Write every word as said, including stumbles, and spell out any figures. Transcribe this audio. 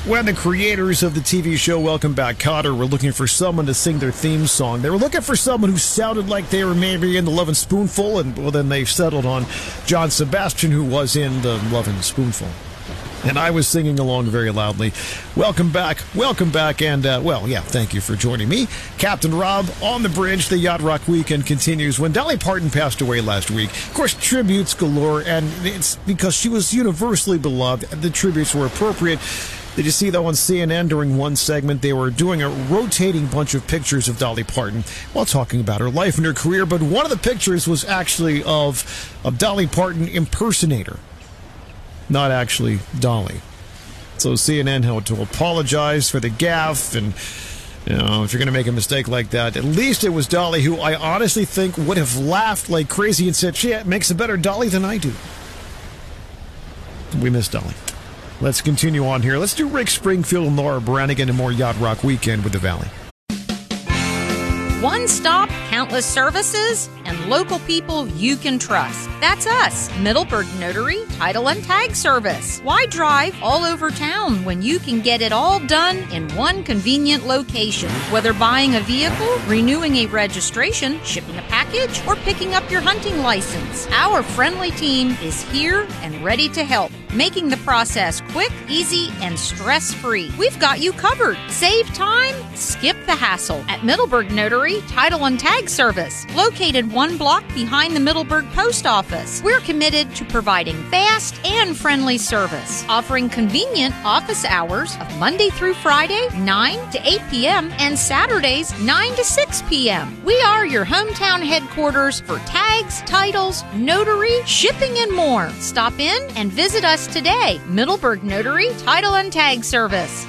When the creators of the T V show Welcome Back Kotter were looking for someone to sing their theme song, they were looking for someone who sounded like they were maybe in the Lovin' Spoonful, and well, then they settled on John Sebastian, who was in the Lovin' Spoonful. And I was singing along very loudly. Welcome back, welcome back, and, uh, well, yeah, thank you for joining me. Captain Rob on the bridge. The Yacht Rock Weekend continues. When Dolly Parton passed away last week, of course, tributes galore, and it's because she was universally beloved. The tributes were appropriate. Did you see, though, on C N N during one segment, they were doing a rotating bunch of pictures of Dolly Parton while talking about her life and her career, but one of the pictures was actually of a Dolly Parton impersonator. Not actually Dolly. So C N N had to apologize for the gaffe, and, you know, if you're going to make a mistake like that, at least it was Dolly, who I honestly think would have laughed like crazy and said, "Shit, makes a better Dolly than I do." We miss Dolly. Let's continue on here. Let's do Rick Springfield and Laura Branigan and more Yacht Rock Weekend with the Valley. One stop, countless services, and local people you can trust. That's us, Middleburg Notary, Title and Tag Service. Why drive all over town when you can get it all done in one convenient location? Whether buying a vehicle, renewing a registration, shipping a package, or picking up your hunting license, our friendly team is here and ready to help, making the process quick, easy, and stress-free. We've got you covered. Save time, skip the hassle at Middleburg Notary, Title and Tag Service, located one block behind the Middleburg Post Office. We're committed to providing fast and friendly service, offering convenient office hours of Monday through Friday, nine to eight p.m., and Saturdays, nine to six p.m. We are your hometown headquarters for tags, titles, notary, shipping, and more. Stop in and visit us today. Middleburg Notary, Title and Tag Service.